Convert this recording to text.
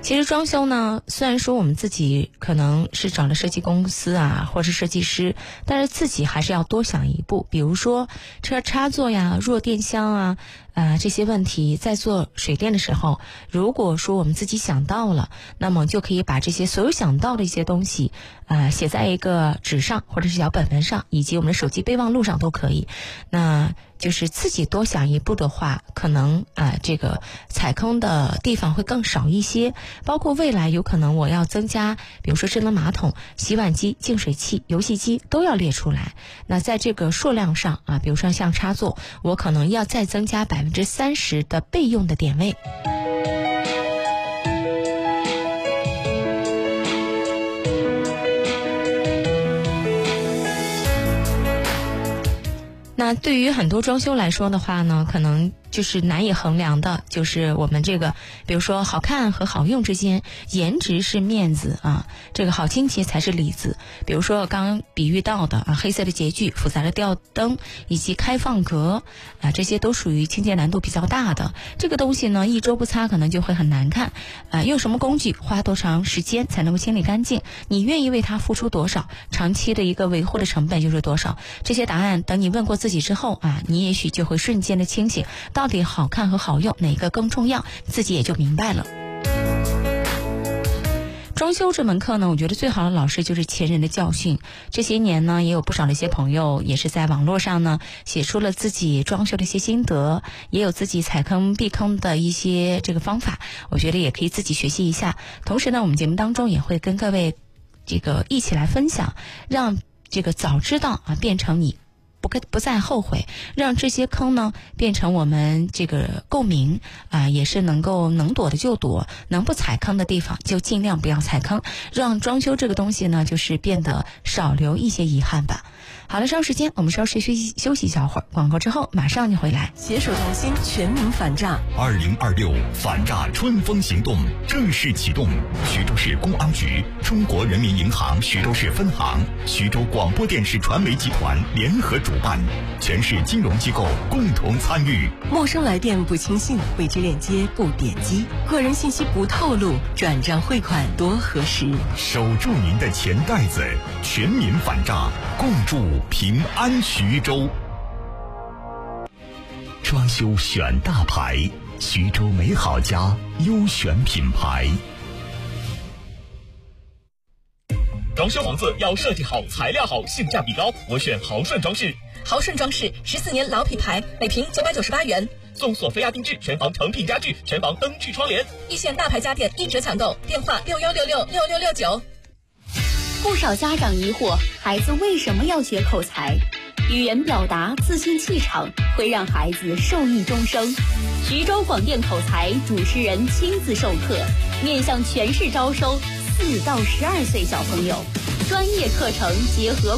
其实装修呢，虽然说我们自己可能是找了设计公司啊，或是设计师，但是自己还是要多想一步。比如说车插座呀、弱电箱啊，这些问题在做水电的时候，如果说我们自己想到了，那么就可以把这些所有想到的一些东西写在一个纸上或者是小本本上，以及我们的手机备忘录上都可以。那就是自己多想一步的话，可能这个踩坑的地方会更少一些。包括未来有可能我要增加，比如说智能马桶、洗碗机、净水器、游戏机都要列出来。那在这个数量上比如说像插座，我可能要再增加30%的备用的点位。那对于很多装修来说的话呢，可能就是难以衡量的，就是我们这个比如说好看和好用之间，颜值是面子这个好清洁才是里子。比如说刚刚比喻到的黑色的洁具、复杂的吊灯以及开放格这些都属于清洁难度比较大的。这个东西呢，一周不擦可能就会很难看用什么工具，花多长时间才能够清理干净，你愿意为它付出多少，长期的一个维护的成本就是多少。这些答案等你问过自己之后你也许就会瞬间的清醒，到底好看和好用哪个更重要，自己也就明白了。装修这门课呢，我觉得最好的老师就是前人的教训。这些年呢，也有不少的一些朋友也是在网络上呢写出了自己装修的一些心得，也有自己踩坑避坑的一些这个方法，我觉得也可以自己学习一下。同时呢，我们节目当中也会跟各位这个一起来分享，让这个早知道变成你不再后悔，让这些坑呢变成我们这个共鸣也是能躲的就躲，能不踩坑的地方就尽量不要踩坑，让装修这个东西呢就是变得少留一些遗憾吧。好了，稍时间我们稍事休息一小会儿，广告之后马上就回来。 携手同心，全民反诈。 2026反诈春风行动正式启动，徐州市公安局、中国人民银行徐州市分行、徐州广播电视传媒集团联合主办，全市金融机构共同参与。 陌生来电不轻信，未知链接不点击，个人信息不透露，转账汇款多核实。 守住您的钱袋子，全民反诈，共筑平安徐州。装修选大牌，徐州美好家优选品牌。 装修房子要设计好、材料好、性价比高，我选豪顺装饰。 豪顺装饰14年老品牌，每平998元， 送索菲亚定制全房成品家具、全房灯具窗帘， 一线大牌家电一折抢购，电话61666669。 不少家长疑惑，孩子为什么要学口才？语言表达、自信气场会让孩子受益终生。徐州广电口才主持人亲自授课，面向全市招收4到12岁小朋友，专业课程结合